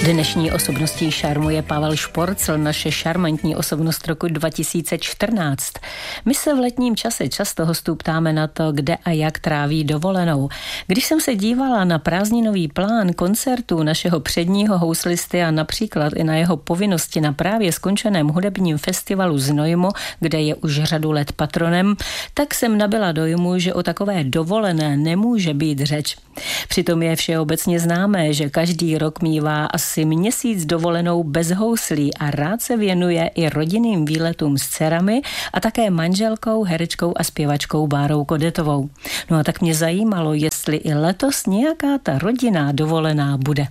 Dnešní osobností šarmu je Pavel Šporcl, naše šarmantní osobnost roku 2014. My se v letním čase často hostů ptáme na to, kde a jak tráví dovolenou. Když jsem se dívala na prázdninový plán koncertů našeho předního houslisty a například i na jeho povinnosti na právě skončeném hudebním festivalu Znojmo, kde je už řadu let patronem, tak jsem nabyla dojmu, že o takové dovolené nemůže být řeč. Přitom je všeobecně známé, že každý rok mívá asi měsíc dovolenou bez houslí a rád se věnuje i rodinným výletům s dcerami a také manželkou, herečkou a zpěvačkou Bárou Kodetovou. No a tak mě zajímalo, jestli i letos nějaká ta rodinná dovolená bude.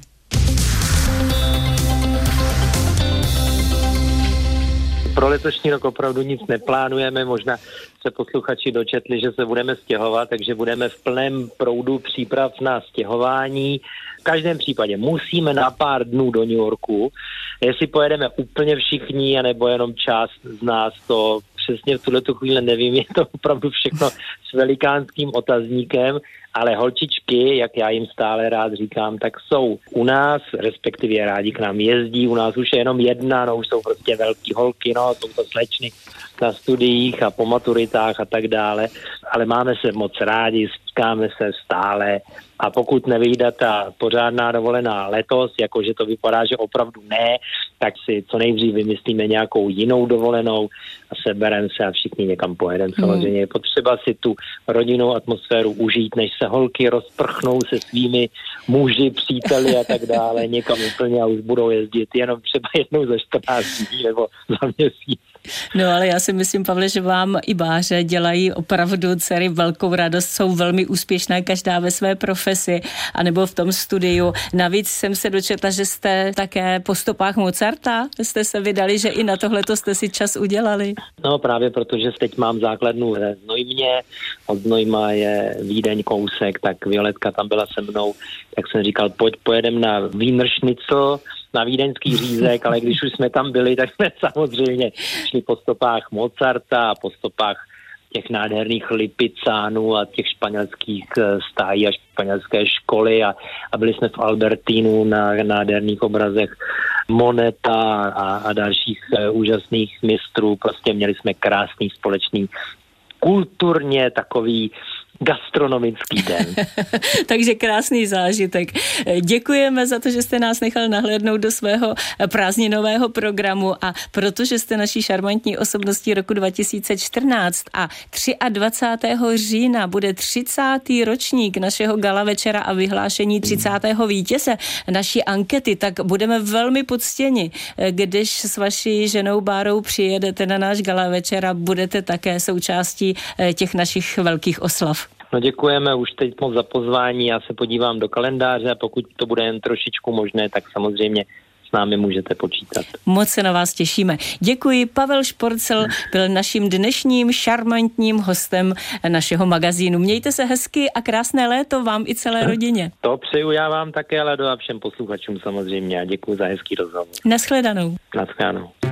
Pro letošní rok opravdu nic neplánujeme, možná se posluchači dočetli, že se budeme stěhovat, takže budeme v plném proudu příprav na stěhování. V každém případě musíme na pár dnů do New Yorku. Jestli pojedeme úplně všichni, anebo jenom část z nás, to přesně v tuhletu chvíli nevím, je to opravdu všechno s velikánským otazníkem, ale holčičky, jak já jim stále rád říkám, tak jsou u nás, respektive rádi k nám jezdí, u nás už je jenom jedna, no už jsou prostě velký holky, no jsou to slečny na studiích a po maturitách a tak dále, ale máme se moc rádi, stýkáme se stále a pokud nevyjde ta pořádná dovolená letos, jakože to vypadá, že opravdu ne, tak si co nejdřív vymyslíme nějakou jinou dovolenou a sebereme se a všichni někam pojedeme. Samozřejmě je potřeba si tu rodinnou atmosféru užít, než se holky rozprchnou se svými muži, příteli a tak dále někam úplně a už budou jezdit jenom třeba jednou za 14 dní nebo za měsíc. No ale já si myslím, Pavle, že vám i Báře dělají opravdu dcery velkou radost, jsou velmi úspěšné, každá ve své profesi, anebo v tom studiu. Navíc jsem se dočetla, že jste také po stopách Mozarta, jste se vydali, že i na tohleto jste si čas udělali. No právě protože teď mám základnu ve Znojmě, od Znojma je Vídeň kousek, tak Violetka tam byla se mnou, tak jsem říkal, pojedem na Wiener Schnitzel, na vídeňský řízek, ale když už jsme tam byli, tak jsme samozřejmě šli po stopách Mozarta a po stopách těch nádherných Lipizánů a těch španělských stájí a španělské školy a byli jsme v Albertínu na nádherných obrazech Moneta a dalších úžasných mistrů. Prostě měli jsme krásný společný kulturně takový gastronomický den. Takže krásný zážitek. Děkujeme za to, že jste nás nechal nahlédnout do svého prázdninového programu a protože jste naší šarmantní osobností roku 2014 a 23. října bude 30. ročník našeho gala večera a vyhlášení 30. vítěze naší ankety, tak budeme velmi poctěni, když s vaší ženou Bárou přijedete na náš gala večera, budete také součástí těch našich velkých oslav. No děkujeme už teď moc za pozvání, já se podívám do kalendáře a pokud to bude jen trošičku možné, tak samozřejmě s námi můžete počítat. Moc se na vás těšíme. Děkuji, Pavel Šporcl byl naším dnešním šarmantním hostem našeho magazínu. Mějte se hezky a krásné léto vám i celé rodině. To přeju já vám také, ale a všem posluchačům samozřejmě a děkuji za hezký rozhovor. Naschledanou. Naschledanou.